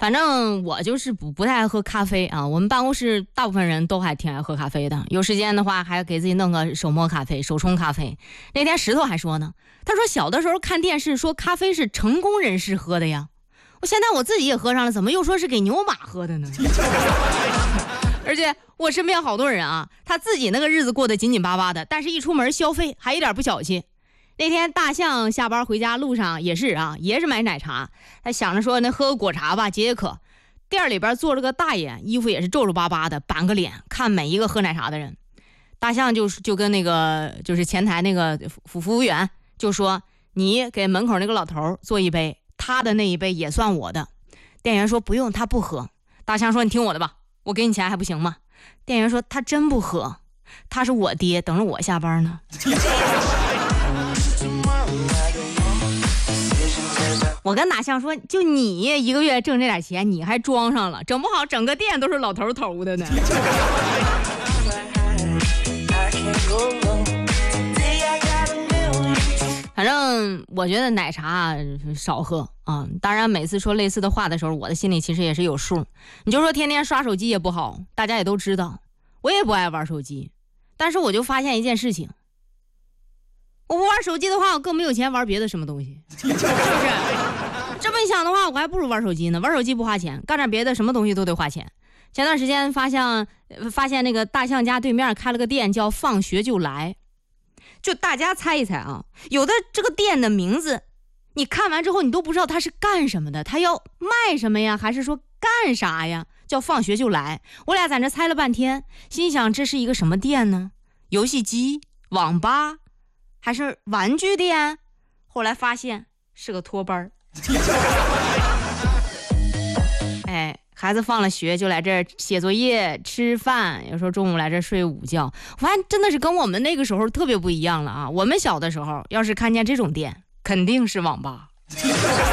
反正我就是不太爱喝咖啡啊。我们办公室大部分人都还挺爱喝咖啡的，有时间的话还给自己弄个手磨咖啡、手冲咖啡。那天石头还说呢，他说小的时候看电视说咖啡是成功人士喝的呀，现在我自己也喝上了，怎么又说是给牛马喝的呢？而且我身边好多人啊，他自己那个日子过得紧紧巴巴的，但是一出门消费还一点不小气。那天大象下班回家路上也是啊，也是买奶茶，他想着说那喝个果茶吧解解渴。店里边坐着个大爷，衣服也是皱皱巴巴的，板个脸看每一个喝奶茶的人。大象就跟那个就是前台那个服务员就说，你给门口那个老头做一杯，他的那一杯也算我的。店员说不用，他不喝。大象说你听我的吧，我给你钱还不行吗？店员说他真不喝，他是我爹，等着我下班呢。我跟大象说，就你一个月挣这点钱，你还装上了，整不好整个店都是老头投的呢。反正我觉得奶茶少喝啊。当然每次说类似的话的时候，我的心里其实也是有数。你就说天天刷手机也不好，大家也都知道，我也不爱玩手机。但是我就发现一件事情，我不玩手机的话，我更没有钱玩别的什么东西，是不是？这么一想的话，我还不如玩手机呢。玩手机不花钱，干点别的什么东西都得花钱。前段时间发现那个大象家对面开了个店，叫放学就来。就大家猜一猜啊，有的这个店的名字，你看完之后你都不知道它是干什么的，它要卖什么呀，还是说干啥呀？叫放学就来。我俩在那猜了半天，心想这是一个什么店呢？游戏机、网吧，还是玩具店？后来发现是个托班。哎，孩子放了学就来这儿写作业、吃饭，有时候中午来这儿睡午觉。我发现真的是跟我们那个时候特别不一样了啊！我们小的时候要是看见这种店，肯定是网吧。